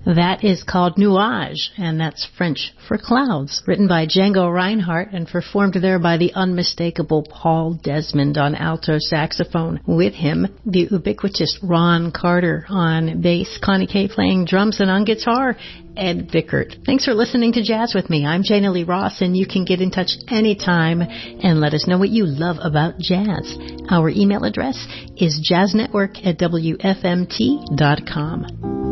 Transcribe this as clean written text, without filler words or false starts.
That is called Nuage, and that's French for clouds, written by Django Reinhardt and performed there by the unmistakable Paul Desmond on alto saxophone. With him, the ubiquitous Ron Carter on bass, Connie Kay playing drums, and on guitar, Ed Vickert. Thanks for listening to Jazz with me. I'm Jana Lee Ross, and you can get in touch anytime and let us know what you love about jazz. Our email address is jazznetwork@wfmt.com.